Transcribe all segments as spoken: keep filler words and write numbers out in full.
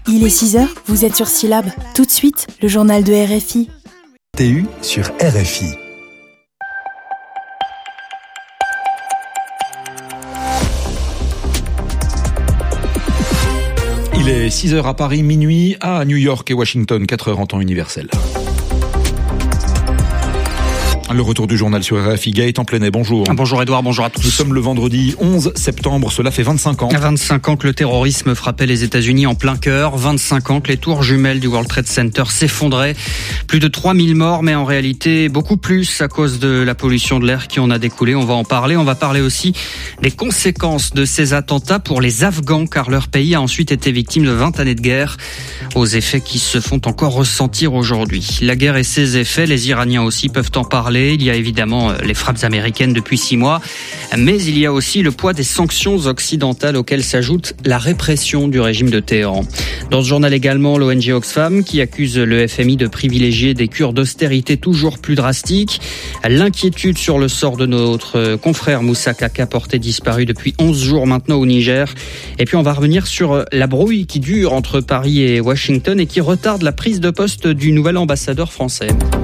Il est six heures, vous êtes sur Syllab. Tout de suite, le journal de R F I. T U sur R F I. Il est six heures à Paris, minuit à New York et Washington, quatre heures en temps universel. Le retour du journal sur R F I. Gaëtan Plenet, bonjour. Bonjour Edouard, bonjour à tous. Nous sommes le vendredi onze septembre, cela fait vingt-cinq ans. vingt-cinq ans que le terrorisme frappait les États-Unis en plein cœur. vingt-cinq ans que les tours jumelles du World Trade Center s'effondraient. Plus de trois mille morts, mais en réalité beaucoup plus à cause de la pollution de l'air qui en a découlé. On va en parler. On va parler aussi des conséquences de ces attentats pour les Afghans, car leur pays a ensuite été victime de vingt années de guerre, aux effets qui se font encore ressentir aujourd'hui. La guerre et ses effets, les Iraniens aussi peuvent en parler. Il y a évidemment les frappes américaines depuis six mois, mais il y a aussi le poids des sanctions occidentales auxquelles s'ajoute la répression du régime de Téhéran. Dans ce journal également, l'O N G Oxfam qui accuse le F M I de privilégier des cures d'austérité toujours plus drastiques. L'inquiétude sur le sort de notre confrère Moussa Kaka, porté disparu depuis onze jours maintenant au Niger. Et puis on va revenir sur la brouille qui dure entre Paris et Washington et qui retarde la prise de poste du nouvel ambassadeur français.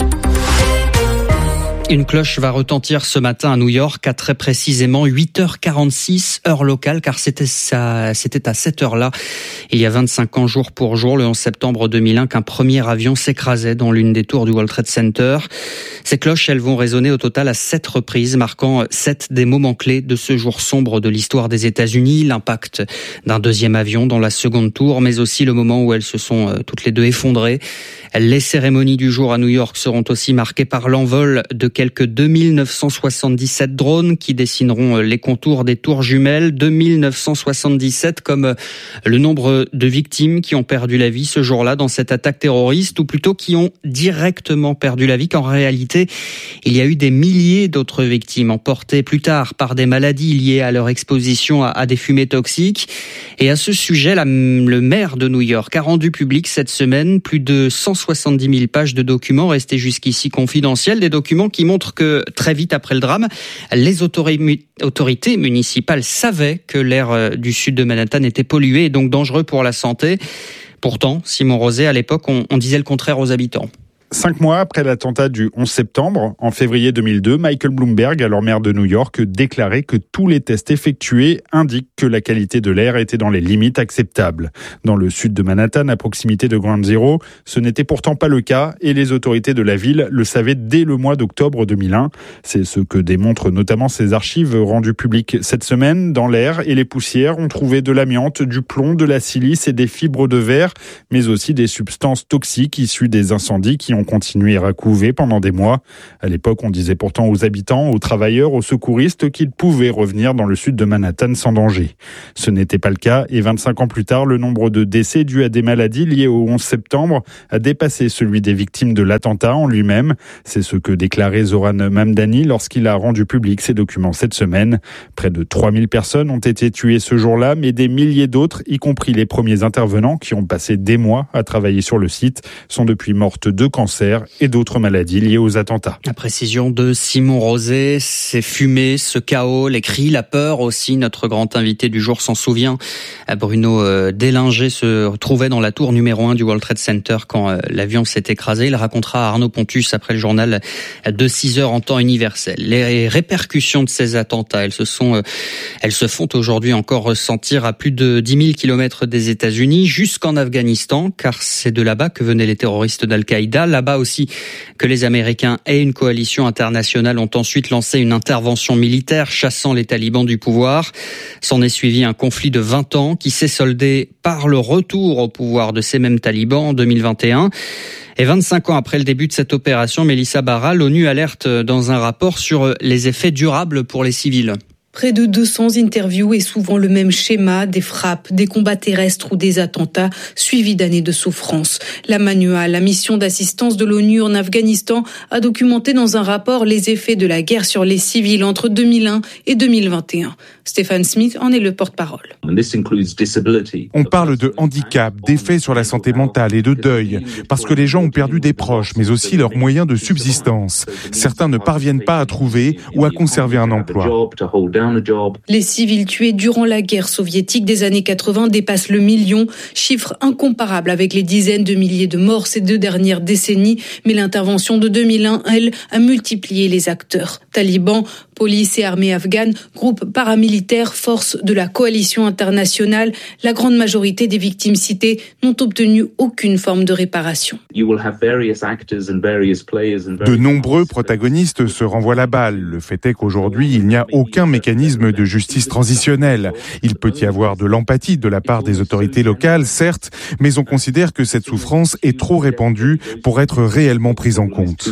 Une cloche va retentir ce matin à New York à très précisément huit heures quarante-six, heure locale, car c'était ça, c'était à cette heure-là, il y a vingt-cinq ans, jour pour jour, le onze septembre deux mille un, qu'un premier avion s'écrasait dans l'une des tours du World Trade Center. Ces cloches, elles vont résonner au total à sept reprises, marquant sept des moments clés de ce jour sombre de l'histoire des États-Unis, l'impact d'un deuxième avion dans la seconde tour, mais aussi le moment où elles se sont euh, toutes les deux effondrées. Les cérémonies du jour à New York seront aussi marquées par l'envol de quelques deux mille neuf cent soixante-dix-sept drones qui dessineront les contours des tours jumelles. deux mille neuf cent soixante-dix-sept comme le nombre de victimes qui ont perdu la vie ce jour-là dans cette attaque terroriste, ou plutôt qui ont directement perdu la vie, qu'en réalité, il y a eu des milliers d'autres victimes emportées plus tard par des maladies liées à leur exposition à, à des fumées toxiques. Et à ce sujet, la, le maire de New York a rendu public cette semaine plus de cent soixante-dix mille pages de documents restés jusqu'ici confidentiels, des documents qui montrent que très vite après le drame, les autorités municipales savaient que l'air du sud de Manhattan était pollué et donc dangereux pour la santé. Pourtant, Simon Rosé, à l'époque, on, on disait le contraire aux habitants. Cinq mois après l'attentat du onze septembre, en février deux mille deux, Michael Bloomberg, alors maire de New York, déclarait que tous les tests effectués indiquent que la qualité de l'air était dans les limites acceptables. Dans le sud de Manhattan, à proximité de Ground Zero, ce n'était pourtant pas le cas et les autorités de la ville le savaient dès le mois d'octobre deux mille un. C'est ce que démontrent notamment ces archives rendues publiques cette semaine. Dans l'air et les poussières, on trouvait de l'amiante, du plomb, de la silice et des fibres de verre, mais aussi des substances toxiques issues des incendies qui ont continué à couver pendant des mois. À l'époque, on disait pourtant aux habitants, aux travailleurs, aux secouristes qu'ils pouvaient revenir dans le sud de Manhattan sans danger. Ce n'était pas le cas et vingt-cinq ans plus tard, le nombre de décès dus à des maladies liées au onze septembre a dépassé celui des victimes de l'attentat en lui-même. C'est ce que déclarait Zoran Mamdani lorsqu'il a rendu public ces documents cette semaine. Près de trois mille personnes ont été tuées ce jour-là, mais des milliers d'autres, y compris les premiers intervenants qui ont passé des mois à travailler sur le site, sont depuis mortes de cancer et d'autres maladies liées aux attentats. La précision de Simon Rosé, ces fumées, ce chaos, les cris, la peur aussi. Notre grand invité du jour s'en souvient. Bruno Délinger se trouvait dans la tour numéro un du World Trade Center quand l'avion s'est écrasé. Il racontera à Arnaud Pontus après le journal de six heures en temps universel. Les répercussions de ces attentats, elles se sont, elles se font aujourd'hui encore ressentir à plus de dix mille kilomètres des États-Unis, jusqu'en Afghanistan, car c'est de là-bas que venaient les terroristes d'Al-Qaïda. Là-bas aussi que les Américains et une coalition internationale ont ensuite lancé une intervention militaire chassant les talibans du pouvoir. S'en est suivi un conflit de vingt ans qui s'est soldé par le retour au pouvoir de ces mêmes talibans en deux mille vingt et un. Et vingt-cinq ans après le début de cette opération, Mélissa Barra, l'ONU alerte dans un rapport sur les effets durables pour les civils. Près de deux cents interviews et souvent le même schéma, des frappes, des combats terrestres ou des attentats, suivis d'années de souffrance. La MANUA, la mission d'assistance de l'ONU en Afghanistan, a documenté dans un rapport les effets de la guerre sur les civils entre deux mille un et deux mille vingt et un. Stéphane Smith en est le porte-parole. On parle de handicap, d'effets sur la santé mentale et de deuil, parce que les gens ont perdu des proches, mais aussi leurs moyens de subsistance. Certains ne parviennent pas à trouver ou à conserver un emploi. Les civils tués durant la guerre soviétique des années quatre-vingts dépassent le million, chiffre incomparable avec les dizaines de milliers de morts ces deux dernières décennies, mais l'intervention de deux mille un, elle, a multiplié les acteurs. Talibans, police et armée afghane, groupes paramilitaires, forces de la coalition internationale, la grande majorité des victimes citées n'ont obtenu aucune forme de réparation. De nombreux protagonistes se renvoient la balle. Le fait est qu'aujourd'hui, il n'y a aucun mécanisme de justice transitionnelle. Il peut y avoir de l'empathie de la part des autorités locales, certes, mais on considère que cette souffrance est trop répandue pour être réellement prise en compte.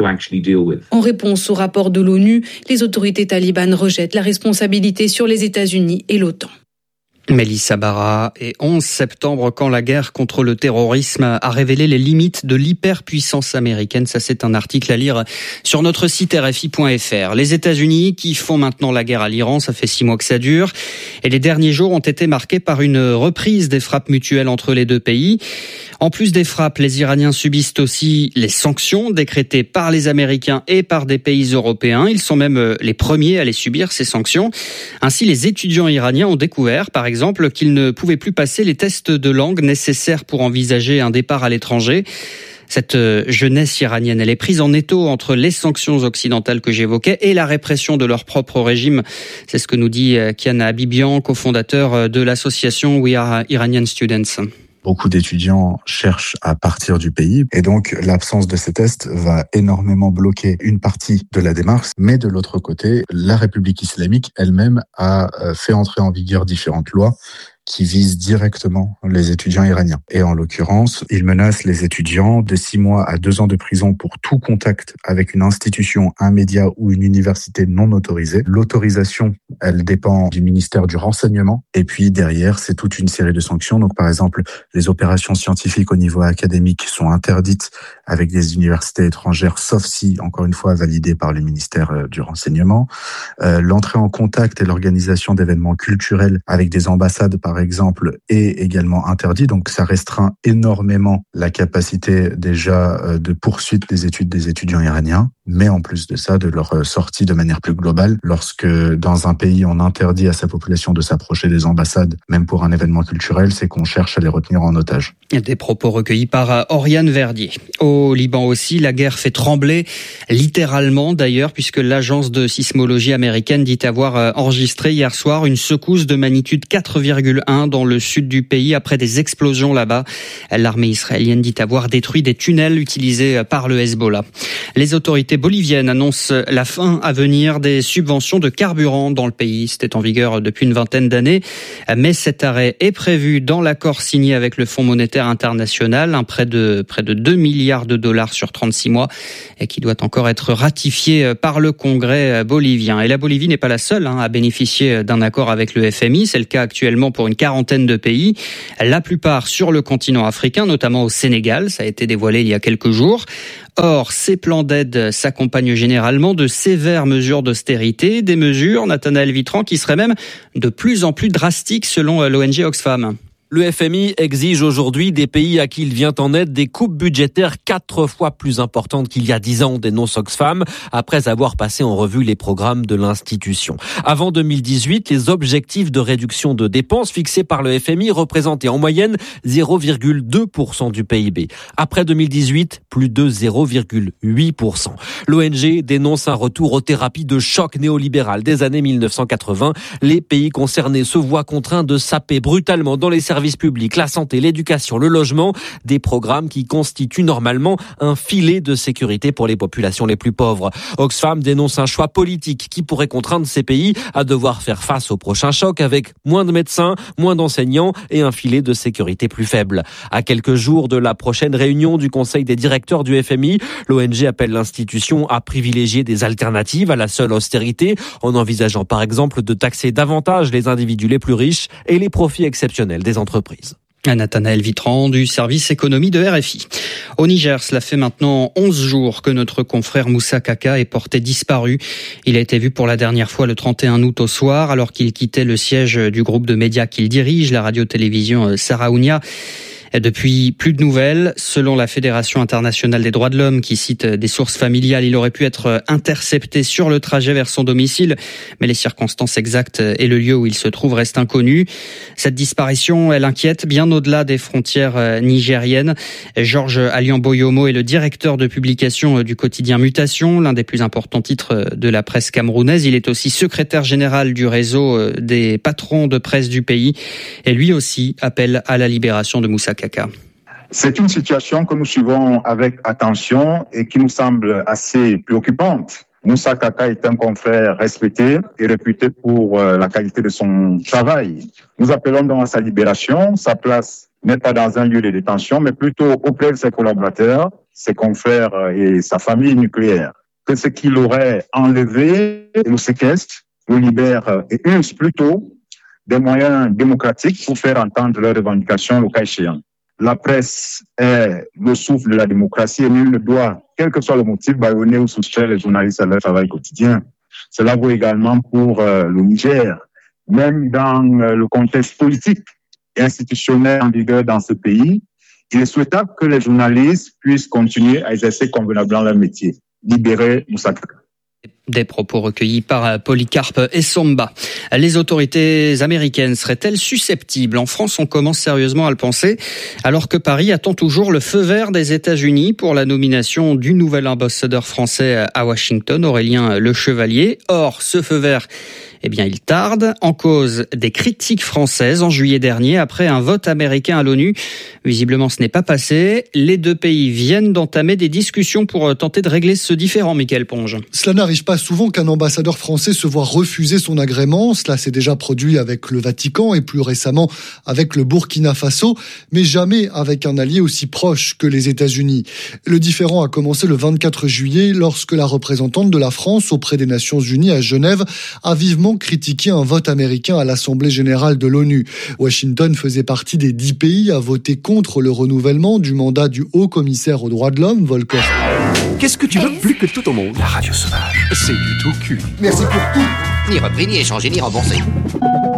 En réponse au rapport de l'ONU, les autorités talibanes rejettent la responsabilité sur les États-Unis et l'OTAN. Mélissa Barra, et onze septembre, quand la guerre contre le terrorisme a révélé les limites de l'hyperpuissance américaine. Ça, c'est un article à lire sur notre site R F I point F R. Les États-Unis qui font maintenant la guerre à l'Iran, ça fait six mois que ça dure. Et les derniers jours ont été marqués par une reprise des frappes mutuelles entre les deux pays. En plus des frappes, les Iraniens subissent aussi les sanctions décrétées par les Américains et par des pays européens. Ils sont même les premiers à les subir, ces sanctions. Ainsi, les étudiants iraniens ont découvert, par exemple, qu'ils ne pouvaient plus passer les tests de langue nécessaires pour envisager un départ à l'étranger. Cette jeunesse iranienne, elle est prise en étau entre les sanctions occidentales que j'évoquais et la répression de leur propre régime. C'est ce que nous dit Kian Habibian, cofondateur de l'association We Are Iranian Students. Beaucoup d'étudiants cherchent à partir du pays et donc l'absence de ces tests va énormément bloquer une partie de la démarche. Mais de l'autre côté, la République islamique elle-même a fait entrer en vigueur différentes lois qui visent directement les étudiants iraniens. Et en l'occurrence, ils menacent les étudiants de six mois à deux ans de prison pour tout contact avec une institution, un média ou une université non autorisée. L'autorisation, elle dépend du ministère du Renseignement. Et puis derrière, c'est toute une série de sanctions. Donc par exemple, les opérations scientifiques au niveau académique sont interdites avec des universités étrangères, sauf si, encore une fois, validées par le ministère du Renseignement. Euh, l'entrée en contact et l'organisation d'événements culturels avec des ambassades, par exemple, est également interdit. Donc, ça restreint énormément la capacité déjà de poursuite des études des étudiants iraniens, mais en plus de ça, de leur sortie de manière plus globale. Lorsque, dans un pays, on interdit à sa population de s'approcher des ambassades, même pour un événement culturel, c'est qu'on cherche à les retenir en otage. Des propos recueillis par Oriane Verdier. Au Liban aussi, la guerre fait trembler, littéralement d'ailleurs, puisque l'agence de sismologie américaine dit avoir enregistré hier soir une secousse de magnitude quatre virgule un dans le sud du pays après des explosions là-bas. L'armée israélienne dit avoir détruit des tunnels utilisés par le Hezbollah. Les autorités boliviennes annoncent la fin à venir des subventions de carburant dans le pays. C'était en vigueur depuis une vingtaine d'années, mais cet arrêt est prévu dans l'accord signé avec le Fonds monétaire international, un prêt de près de deux milliards de dollars sur trente-six mois et qui doit encore être ratifié par le Congrès bolivien. Et la Bolivie n'est pas la seule hein, à bénéficier d'un accord avec le F M I. C'est le cas actuellement pour une quarantaine de pays, la plupart sur le continent africain, notamment au Sénégal. Ça a été dévoilé il y a quelques jours. Or, ces plans d'aide s'accompagnent généralement de sévères mesures d'austérité, des mesures, Nathanaël Vitran, qui seraient même de plus en plus drastiques selon l'O N G Oxfam. Le F M I exige aujourd'hui des pays à qui il vient en aide des coupes budgétaires quatre fois plus importantes qu'il y a dix ans, dénonce Oxfam, après avoir passé en revue les programmes de l'institution. Avant deux mille dix-huit, les objectifs de réduction de dépenses fixés par le F M I représentaient en moyenne zéro virgule deux pour cent du P I B. Après deux mille dix-huit, plus de zéro virgule huit pour cent. L'O N G dénonce un retour aux thérapies de choc néolibéral des années mille neuf cent quatre-vingts. Les pays concernés se voient contraints de saper brutalement dans les services publics, la santé, l'éducation, le logement, des programmes qui constituent normalement un filet de sécurité pour les populations les plus pauvres. Oxfam dénonce un choix politique qui pourrait contraindre ces pays à devoir faire face au prochain choc avec moins de médecins, moins d'enseignants et un filet de sécurité plus faible. À quelques jours de la prochaine réunion du Conseil des directeurs du F M I, l'O N G appelle l'institution à privilégier des alternatives à la seule austérité, en envisageant par exemple de taxer davantage les individus les plus riches et les profits exceptionnels des entreprises. Nathanaël Vitran du service économie de R F I. Au Niger, cela fait maintenant onze jours que notre confrère Moussa Kaka est porté disparu. Il a été vu pour la dernière fois le trente et un août au soir alors qu'il quittait le siège du groupe de médias qu'il dirige, la radio-télévision Saraounia. Depuis, plus de nouvelles. Selon la Fédération internationale des droits de l'homme, qui cite des sources familiales, il aurait pu être intercepté sur le trajet vers son domicile, mais les circonstances exactes et le lieu où il se trouve restent inconnus. Cette disparition, elle inquiète bien au-delà des frontières nigériennes. Georges Alian-Boyomo est le directeur de publication du quotidien Mutation, l'un des plus importants titres de la presse camerounaise. Il est aussi secrétaire général du réseau des patrons de presse du pays, et lui aussi appelle à la libération de Moussa Kaka. C'est une situation que nous suivons avec attention et qui nous semble assez préoccupante. Moussa Kaka est un confrère respecté et réputé pour la qualité de son travail. Nous appelons donc à sa libération. Sa place n'est pas dans un lieu de détention, mais plutôt auprès de ses collaborateurs, ses confrères et sa famille nucléaire. Que ce qu'il aurait enlevé et le séquestre, le libère et use plutôt des moyens démocratiques pour faire entendre leurs revendications le cas échéant. La presse est le souffle de la démocratie et nul ne doit, quel que soit le motif, bâillonner ou soustraire les journalistes à leur travail quotidien. Cela vaut également pour euh, le Niger. Même dans euh, le contexte politique et institutionnel en vigueur dans ce pays, il est souhaitable que les journalistes puissent continuer à exercer convenablement leur métier. Libérer Moussa Kaka. Des propos recueillis par Polycarpe Essomba. Les autorités américaines seraient-elles susceptibles? En France, on commence sérieusement à le penser, alors que Paris attend toujours le feu vert des États-Unis pour la nomination du nouvel ambassadeur français à Washington, Aurélien Le Chevalier. Or, ce feu vert, eh bien, il tarde. En cause des critiques françaises en juillet dernier, après un vote américain à l'ONU. Visiblement, ce n'est pas passé. Les deux pays viennent d'entamer des discussions pour tenter de régler ce différend, Mickaël Ponge. Cela n'arrive pas souvent qu'un ambassadeur français se voit refuser son agrément. Cela s'est déjà produit avec le Vatican et plus récemment avec le Burkina Faso, mais jamais avec un allié aussi proche que les États-Unis. Le différend a commencé le vingt-quatre juillet lorsque la représentante de la France auprès des Nations Unies à Genève a vivement critiqué un vote américain à l'Assemblée générale de l'ONU. Washington faisait partie des dix pays à voter contre le renouvellement du mandat du haut-commissaire aux droits de l'homme, Volker. Qu'est-ce que tu veux plus que tout au monde? La radio sauvage, c'est du tout cul. Merci pour tout. Ni repris, ni échangé, ni remboursé.